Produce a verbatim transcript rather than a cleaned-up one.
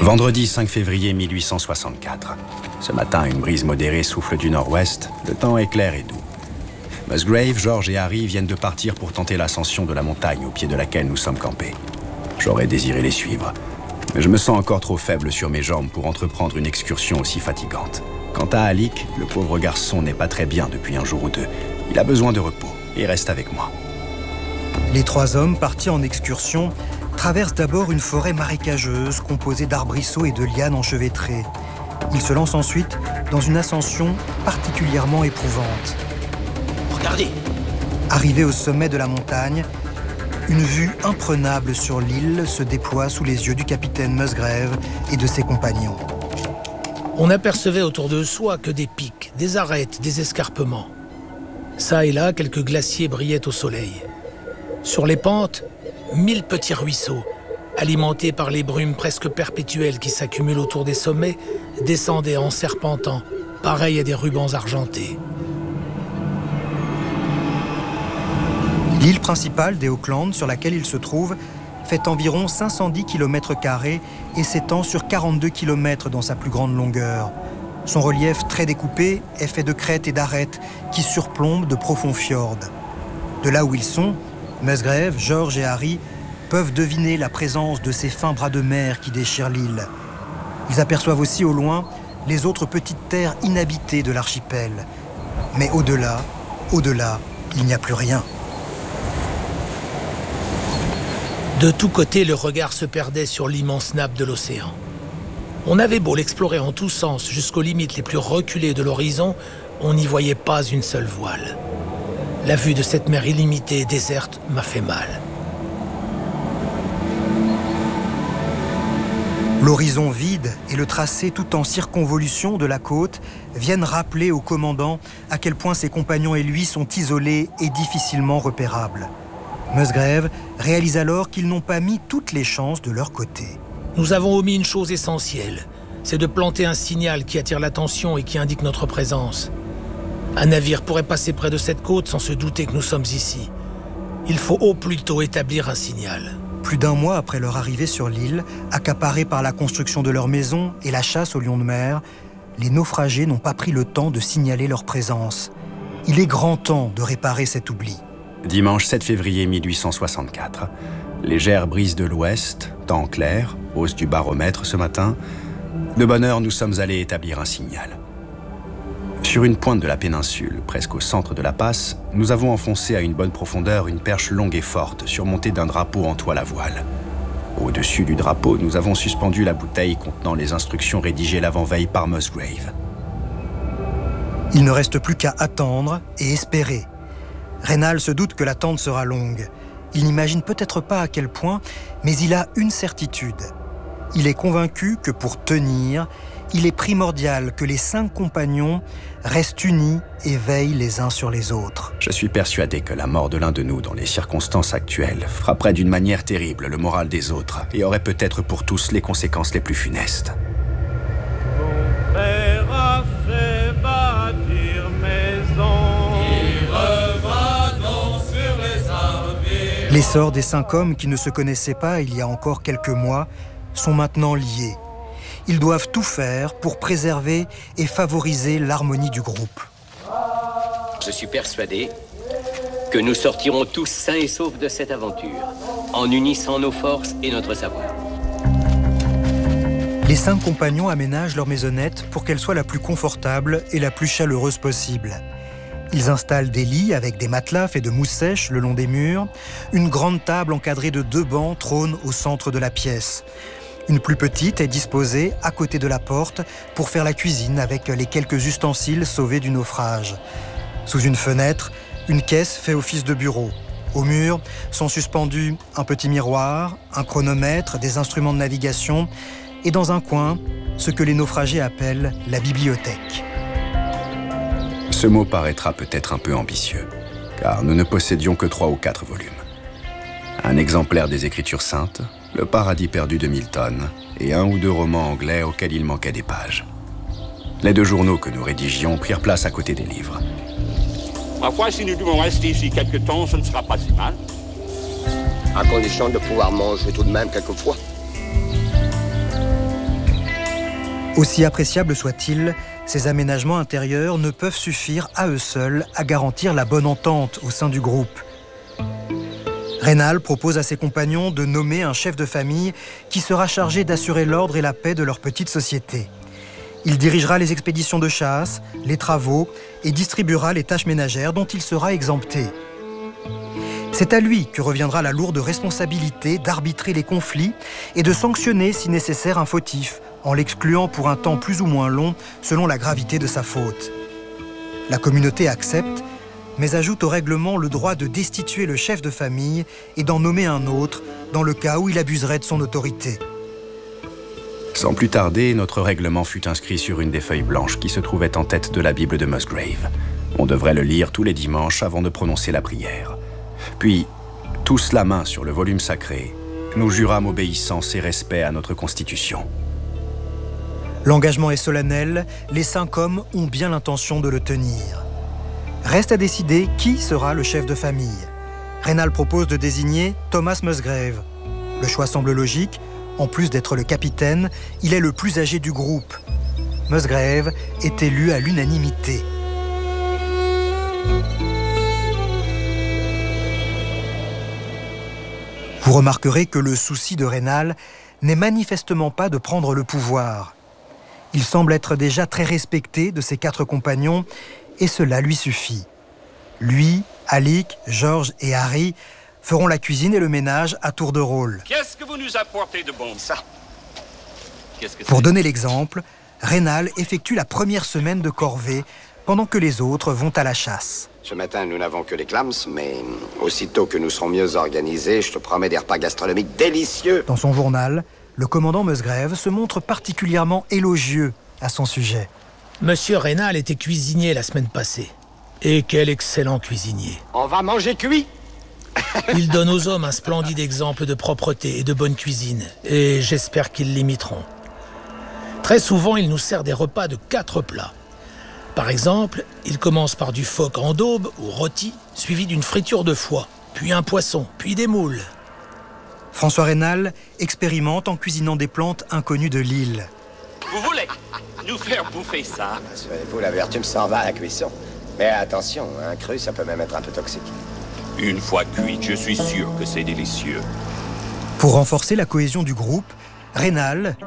Vendredi cinq février mille huit cent soixante-quatre. Ce matin, une brise modérée souffle du nord-ouest. Le temps est clair et doux. Musgrave, George et Harry viennent de partir pour tenter l'ascension de la montagne au pied de laquelle nous sommes campés. J'aurais désiré les suivre, mais je me sens encore trop faible sur mes jambes pour entreprendre une excursion aussi fatigante. Quant à Alec, le pauvre garçon n'est pas très bien depuis un jour ou deux. Il a besoin de repos et reste avec moi. Les trois hommes partis en excursion traversent d'abord une forêt marécageuse composée d'arbrisseaux et de lianes enchevêtrées. Ils se lancent ensuite dans une ascension particulièrement éprouvante. Regardez! Arrivés au sommet de la montagne, une vue imprenable sur l'île se déploie sous les yeux du capitaine Musgrave et de ses compagnons. On n'apercevait autour de soi que des pics, des arêtes, des escarpements. Ça et là, quelques glaciers brillaient au soleil. Sur les pentes, mille petits ruisseaux, alimentés par les brumes presque perpétuelles qui s'accumulent autour des sommets, descendaient en serpentant, pareils à des rubans argentés. L'île principale des Auckland, sur laquelle il se trouve, fait environ cinq cent dix kilomètres carrés et s'étend sur quarante-deux kilomètres dans sa plus grande longueur. Son relief très découpé est fait de crêtes et d'arêtes qui surplombent de profonds fjords. De là où ils sont, Musgrave, George et Harry peuvent deviner la présence de ces fins bras de mer qui déchirent l'île. Ils aperçoivent aussi au loin les autres petites terres inhabitées de l'archipel. Mais au-delà, au-delà, il n'y a plus rien. De tous côtés, le regard se perdait sur l'immense nappe de l'océan. On avait beau l'explorer en tous sens jusqu'aux limites les plus reculées de l'horizon, on n'y voyait pas une seule voile. La vue de cette mer illimitée et déserte m'a fait mal. L'horizon vide et le tracé tout en circonvolution de la côte viennent rappeler au commandant à quel point ses compagnons et lui sont isolés et difficilement repérables. Musgrave réalise alors qu'ils n'ont pas mis toutes les chances de leur côté. Nous avons omis une chose essentielle, c'est de planter un signal qui attire l'attention et qui indique notre présence. Un navire pourrait passer près de cette côte sans se douter que nous sommes ici. Il faut au plus tôt établir un signal. Plus d'un mois après leur arrivée sur l'île, accaparés par la construction de leur maison et la chasse aux lions de mer, les naufragés n'ont pas pris le temps de signaler leur présence. Il est grand temps de réparer cet oubli. Dimanche sept février mille huit cent soixante-quatre. Légère brise de l'ouest, temps clair, hausse du baromètre ce matin. De bonne heure, nous sommes allés établir un signal. Sur une pointe de la péninsule, presque au centre de la passe, nous avons enfoncé à une bonne profondeur une perche longue et forte, surmontée d'un drapeau en toile à voile. Au-dessus du drapeau, nous avons suspendu la bouteille contenant les instructions rédigées l'avant-veille par Musgrave. Il ne reste plus qu'à attendre et espérer. Raynal se doute que l'attente sera longue. Il n'imagine peut-être pas à quel point, mais il a une certitude. Il est convaincu que pour tenir, il est primordial que les cinq compagnons restent unis et veillent les uns sur les autres. Je suis persuadé que la mort de l'un de nous dans les circonstances actuelles frapperait d'une manière terrible le moral des autres et aurait peut-être pour tous les conséquences les plus funestes. Mon père a fait bâtir maison. Il revint donc sur les arbres. Les sorts des cinq hommes qui ne se connaissaient pas il y a encore quelques mois sont maintenant liés. Ils doivent tout faire pour préserver et favoriser l'harmonie du groupe. Je suis persuadé que nous sortirons tous sains et saufs de cette aventure, en unissant nos forces et notre savoir. Les cinq compagnons aménagent leur maisonnette pour qu'elle soit la plus confortable et la plus chaleureuse possible. Ils installent des lits avec des matelas faits de mousse sèche le long des murs. Une grande table encadrée de deux bancs trône au centre de la pièce. Une plus petite est disposée à côté de la porte pour faire la cuisine avec les quelques ustensiles sauvés du naufrage. Sous une fenêtre, une caisse fait office de bureau. Au mur sont suspendus un petit miroir, un chronomètre, des instruments de navigation et dans un coin, ce que les naufragés appellent la bibliothèque. Ce mot paraîtra peut-être un peu ambitieux, car nous ne possédions que trois ou quatre volumes. Un exemplaire des Écritures saintes, Le paradis perdu de Milton, et un ou deux romans anglais auxquels il manquait des pages. Les deux journaux que nous rédigions prirent place à côté des livres. Ma foi, si nous devons rester ici quelque temps, ce ne sera pas si mal. À condition de pouvoir manger tout de même quelquefois. Aussi appréciables soient-ils, ces aménagements intérieurs ne peuvent suffire à eux seuls à garantir la bonne entente au sein du groupe. Raynal propose à ses compagnons de nommer un chef de famille qui sera chargé d'assurer l'ordre et la paix de leur petite société. Il dirigera les expéditions de chasse, les travaux et distribuera les tâches ménagères dont il sera exempté. C'est à lui que reviendra la lourde responsabilité d'arbitrer les conflits et de sanctionner si nécessaire un fautif, en l'excluant pour un temps plus ou moins long selon la gravité de sa faute. La communauté accepte, mais ajoute au règlement le droit de destituer le chef de famille et d'en nommer un autre dans le cas où il abuserait de son autorité. Sans plus tarder, notre règlement fut inscrit sur une des feuilles blanches qui se trouvait en tête de la Bible de Musgrave. On devrait le lire tous les dimanches avant de prononcer la prière. Puis, tous la main sur le volume sacré, nous jurâmes obéissance et respect à notre Constitution. L'engagement est solennel, les cinq hommes ont bien l'intention de le tenir. Reste à décider qui sera le chef de famille. Raynal propose de désigner Thomas Musgrave. Le choix semble logique, en plus d'être le capitaine, il est le plus âgé du groupe. Musgrave est élu à l'unanimité. Vous remarquerez que le souci de Raynal n'est manifestement pas de prendre le pouvoir. Il semble être déjà très respecté de ses quatre compagnons et cela lui suffit. Lui, Alec, George et Harry feront la cuisine et le ménage à tour de rôle. Qu'est-ce que vous nous apportez de bon, ça? Qu'est-ce que Pour c'est? donner l'exemple, Raynal effectue la première semaine de corvée pendant que les autres vont à la chasse. Ce matin, nous n'avons que les clams, mais aussitôt que nous serons mieux organisés, je te promets des repas gastronomiques délicieux. Dans son journal, le commandant Musgrave se montre particulièrement élogieux à son sujet. Monsieur Raynal était cuisinier la semaine passée. Et quel excellent cuisinier. On va manger cuit. Il donne aux hommes un splendide exemple de propreté et de bonne cuisine, et j'espère qu'ils l'imiteront. Très souvent, il nous sert des repas de quatre plats. Par exemple, il commence par du phoque en daube ou rôti, suivi d'une friture de foie, puis un poisson, puis des moules. François Raynal expérimente en cuisinant des plantes inconnues de l'île. Vous voulez nous faire bouffer ça? Rassurez-vous, l'amertume s'en va à la cuisson. Mais attention, un cru, ça peut même être un peu toxique. Une fois cuite, je suis sûr que c'est délicieux. Pour renforcer la cohésion du groupe, Raynal